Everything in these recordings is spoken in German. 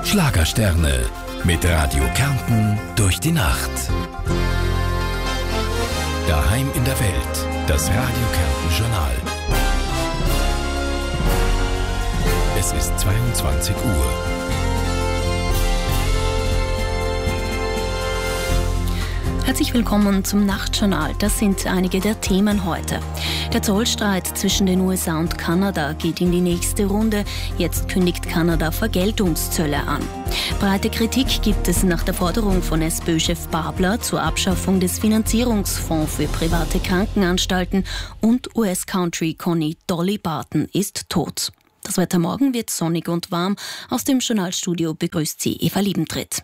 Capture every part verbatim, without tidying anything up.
Schlagersterne mit Radio Kärnten durch die Nacht. Daheim in der Welt, das Radio Kärnten Journal. Es ist zweiundzwanzig Uhr. Herzlich willkommen zum Nachtjournal. Das sind einige der Themen heute. Der Zollstreit zwischen den U S A und Kanada geht in die nächste Runde. Jetzt kündigt Kanada Vergeltungszölle an. Breite Kritik gibt es nach der Forderung von SPÖ-Chef Babler zur Abschaffung des Finanzierungsfonds für private Krankenanstalten und U S-Country-Conny Dolly Parton ist tot. Das Wetter morgen wird sonnig und warm. Aus dem Journalstudio begrüßt sie Eva Liebentritt.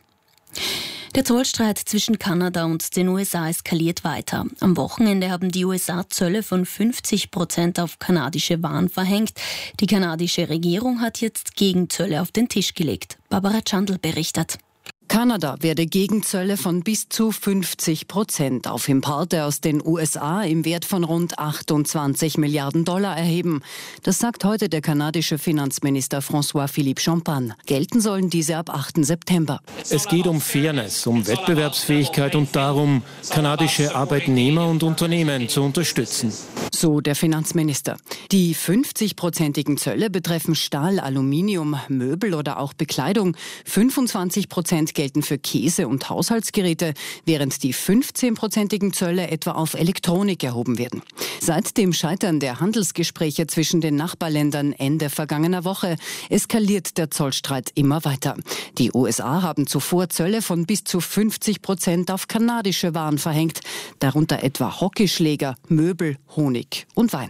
Der Zollstreit zwischen Kanada und den U S A eskaliert weiter. Am Wochenende haben die U S A Zölle von fünfzig Prozent auf kanadische Waren verhängt. Die kanadische Regierung hat jetzt Gegenzölle auf den Tisch gelegt. Barbara Chandl berichtet. Kanada werde Gegenzölle von bis zu fünfzig Prozent auf Importe aus den U S A im Wert von rund achtundzwanzig Milliarden Dollar erheben. Das sagt heute der kanadische Finanzminister François-Philippe Champagne. Gelten sollen diese ab achten September. Es geht um Fairness, um Wettbewerbsfähigkeit und darum, kanadische Arbeitnehmer und Unternehmen zu unterstützen. So der Finanzminister. Die fünfzig-prozentigen Zölle betreffen Stahl, Aluminium, Möbel oder auch Bekleidung. fünfundzwanzig Prozent gelten für Käse und Haushaltsgeräte, während die fünfzehn-prozentigen Zölle etwa auf Elektronik erhoben werden. Seit dem Scheitern der Handelsgespräche zwischen den Nachbarländern Ende vergangener Woche eskaliert der Zollstreit immer weiter. Die U S A haben zuvor Zölle von bis zu fünfzig Prozent auf kanadische Waren verhängt, darunter etwa Hockeyschläger, Möbel, Honig und Wein.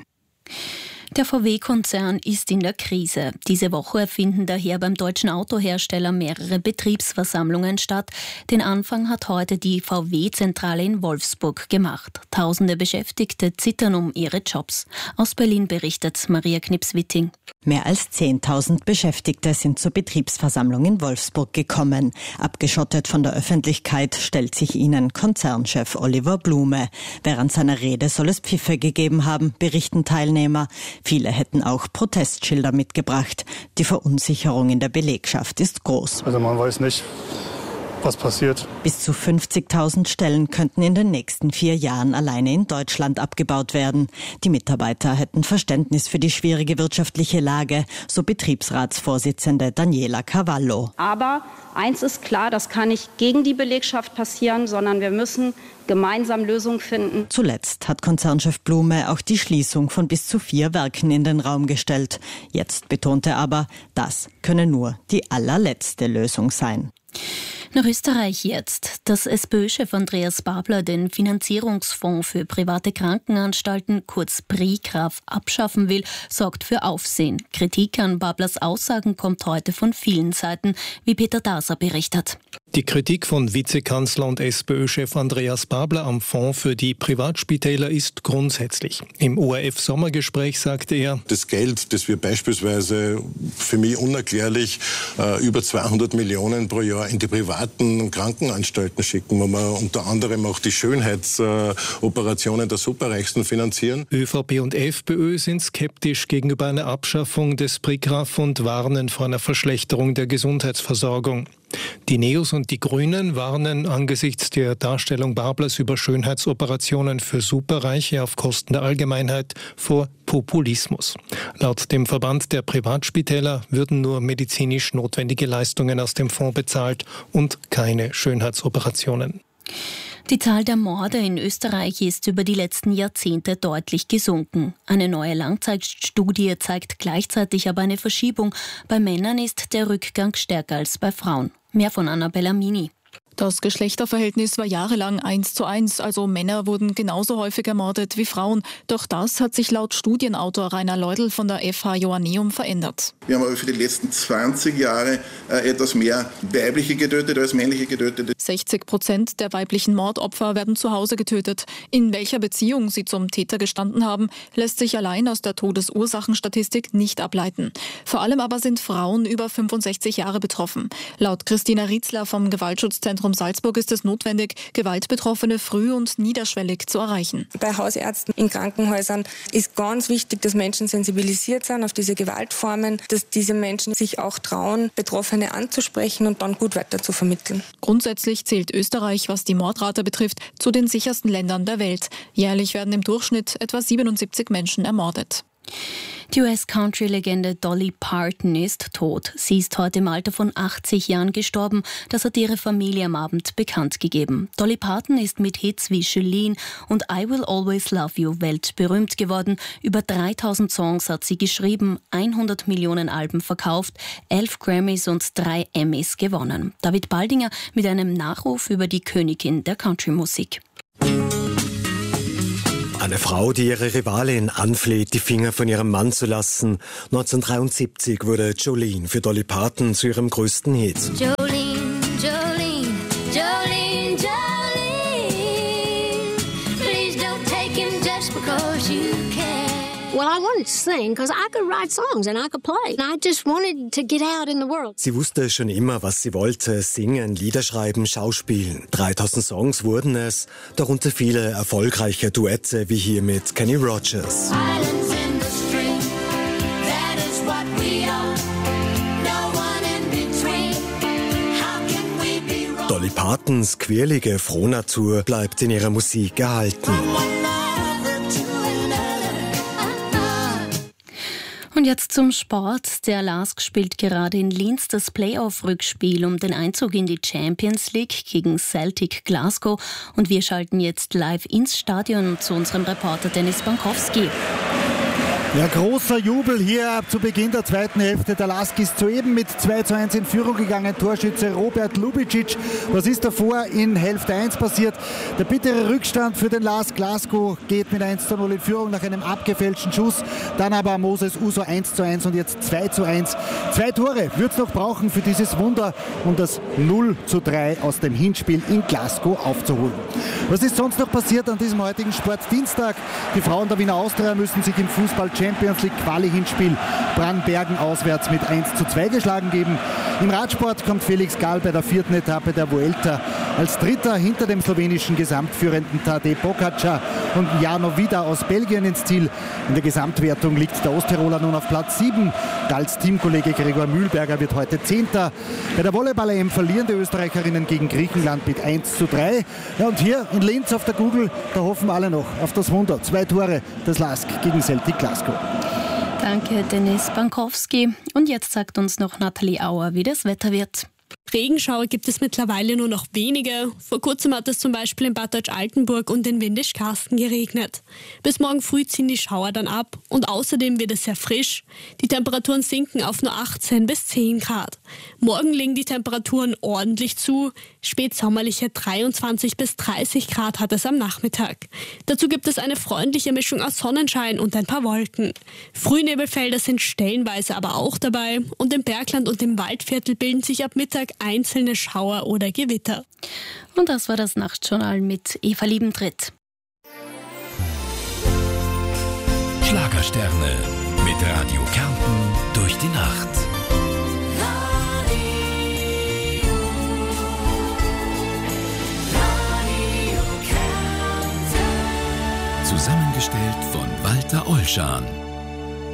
Der V W-Konzern ist in der Krise. Diese Woche finden daher beim deutschen Autohersteller mehrere Betriebsversammlungen statt. Den Anfang hat heute die V W-Zentrale in Wolfsburg gemacht. Tausende Beschäftigte zittern um ihre Jobs. Aus Berlin berichtet Maria Knips-Witting. Mehr als zehntausend Beschäftigte sind zur Betriebsversammlung in Wolfsburg gekommen. Abgeschottet von der Öffentlichkeit stellt sich ihnen Konzernchef Oliver Blume. Während seiner Rede soll es Pfiffe gegeben haben, berichten Teilnehmer. Viele hätten auch Protestschilder mitgebracht. Die Verunsicherung in der Belegschaft ist groß. Also man weiß nicht, was passiert. Bis zu fünfzigtausend Stellen könnten in den nächsten vier Jahren alleine in Deutschland abgebaut werden. Die Mitarbeiter hätten Verständnis für die schwierige wirtschaftliche Lage, so Betriebsratsvorsitzende Daniela Cavallo. Aber eins ist klar, das kann nicht gegen die Belegschaft passieren, sondern wir müssen gemeinsam Lösungen finden. Zuletzt hat Konzernchef Blume auch die Schließung von bis zu vier Werken in den Raum gestellt. Jetzt betonte er aber, das könne nur die allerletzte Lösung sein. Nach Österreich jetzt. Dass SPÖ-Chef Andreas Babler den Finanzierungsfonds für private Krankenanstalten, kurz PriKRAF, abschaffen will, sorgt für Aufsehen. Kritik an Bablers Aussagen kommt heute von vielen Seiten, wie Peter Daser berichtet. Die Kritik von Vizekanzler und SPÖ-Chef Andreas Babler am Fonds für die Privatspitäler ist grundsätzlich. Im O R F-Sommergespräch sagte er: Das Geld, das wir beispielsweise, für mich unerklärlich, äh, über zweihundert Millionen pro Jahr in die privaten Krankenanstalten schicken, wo wir unter anderem auch die Schönheitsoperationen äh, der Superreichsten finanzieren. ÖVP und FPÖ sind skeptisch gegenüber einer Abschaffung des PriKRAF und warnen vor einer Verschlechterung der Gesundheitsversorgung. Die Neos und die Grünen warnen angesichts der Darstellung Bablers über Schönheitsoperationen für Superreiche auf Kosten der Allgemeinheit vor Populismus. Laut dem Verband der Privatspitäler würden nur medizinisch notwendige Leistungen aus dem Fonds bezahlt und keine Schönheitsoperationen. Die Zahl der Morde in Österreich ist über die letzten Jahrzehnte deutlich gesunken. Eine neue Langzeitstudie zeigt gleichzeitig aber eine Verschiebung. Bei Männern ist der Rückgang stärker als bei Frauen. Mehr von Annabella Mini. Das Geschlechterverhältnis war jahrelang eins zu eins, also Männer wurden genauso häufig ermordet wie Frauen. Doch das hat sich laut Studienautor Rainer Leudl von der F H Joanneum verändert. Wir haben aber für die letzten zwanzig Jahre äh, etwas mehr weibliche getötet als männliche getötet. sechzig Prozent der weiblichen Mordopfer werden zu Hause getötet. In welcher Beziehung sie zum Täter gestanden haben, lässt sich allein aus der Todesursachenstatistik nicht ableiten. Vor allem aber sind Frauen über fünfundsechzig Jahre betroffen. Laut Christina Rietzler vom Gewaltschutzzentrum Salzburg ist es notwendig, Gewaltbetroffene früh und niederschwellig zu erreichen. Bei Hausärzten in Krankenhäusern ist ganz wichtig, dass Menschen sensibilisiert sind auf diese Gewaltformen, dass diese Menschen sich auch trauen, Betroffene anzusprechen und dann gut weiter zu vermitteln. Grundsätzlich zählt Österreich, was die Mordrate betrifft, zu den sichersten Ländern der Welt. Jährlich werden im Durchschnitt etwa siebenundsiebzig Menschen ermordet. Die U S-Country-Legende Dolly Parton ist tot. Sie ist heute im Alter von achtzig Jahren gestorben. Das hat ihre Familie am Abend bekannt gegeben. Dolly Parton ist mit Hits wie Jolene und I Will Always Love You weltberühmt geworden. Über dreitausend Songs hat sie geschrieben, hundert Millionen Alben verkauft, elf Grammys und drei Emmys gewonnen. David Baldinger mit einem Nachruf über die Königin der Country-Musik. Eine Frau, die ihre Rivalin anfleht, die Finger von ihrem Mann zu lassen. neunzehnhundertdreiundsiebzig wurde Jolene für Dolly Parton zu ihrem größten Hit. Jolene, Jolene, Jolene, Jolene, please don't take him just because you can. Well, I wanted to sing because I could write songs and I could play. And I just wanted to get out in the world. Sie wusste schon immer, was sie wollte. Singen, Lieder schreiben, Schauspielen. dreitausend Songs wurden es, darunter viele erfolgreiche Duette wie hier mit Kenny Rogers. Islands in the stream, that is what we are. No one in between. How can we be wrong? Dolly Partons quirlige Frohnatur bleibt in ihrer Musik erhalten. Und jetzt zum Sport. Der LASK spielt gerade in Linz das Playoff-Rückspiel um den Einzug in die Champions League gegen Celtic Glasgow. Und wir schalten jetzt live ins Stadion zu unserem Reporter Dennis Bankowski. Ja, großer Jubel hier zu Beginn der zweiten Hälfte. Der LASK ist soeben mit zwei zu eins in Führung gegangen. Torschütze Robert Lubicic. Was ist davor in Hälfte eins passiert? Der bittere Rückstand für den LASK. Glasgow geht mit eins zu null in Führung nach einem abgefälschten Schuss. Dann aber Moses Uso eins zu eins und jetzt zwei zu eins. Zwei Tore wird es noch brauchen für dieses Wunder, um das null zu drei aus dem Hinspiel in Glasgow aufzuholen. Was ist sonst noch passiert an diesem heutigen Sportdienstag? Die Frauen der Wiener Austria müssen sich im Fußball Champions League Quali-Hinspiel Brannbergen auswärts mit eins zu zwei geschlagen geben. Im Radsport kommt Felix Gall bei der vierten Etappe der Vuelta als Dritter hinter dem slowenischen Gesamtführenden Tadej Pogačar und Jarno Vida aus Belgien ins Ziel. In der Gesamtwertung liegt der Osttiroler nun auf Platz sieben. Galls Teamkollege Gregor Mühlberger wird heute Zehnter. Bei der Volleyball-E M verlieren die Österreicherinnen gegen Griechenland mit eins zu drei. Ja, und hier in Linz auf der Google, da hoffen alle noch auf das Wunder. Zwei Tore des LASK gegen Celtic Glasgow. Danke, Dennis Bankowski. Und jetzt sagt uns noch Nathalie Auer, wie das Wetter wird. Regenschauer gibt es mittlerweile nur noch wenige. Vor kurzem hat es zum Beispiel in Bad Deutsch-Altenburg und in Windisch-Karsten geregnet. Bis morgen früh ziehen die Schauer dann ab und außerdem wird es sehr frisch. Die Temperaturen sinken auf nur achtzehn bis zehn Grad. Morgen legen die Temperaturen ordentlich zu. Spätsommerliche dreiundzwanzig bis dreißig Grad hat es am Nachmittag. Dazu gibt es eine freundliche Mischung aus Sonnenschein und ein paar Wolken. Frühnebelfelder sind stellenweise aber auch dabei und im Bergland und im Waldviertel bilden sich ab Mittag einzelne Schauer oder Gewitter. Und das war das Nachtjournal mit Eva Liebentritt. Schlagersterne mit Radio Kärnten durch die Nacht. Zusammengestellt von Walter Olschan.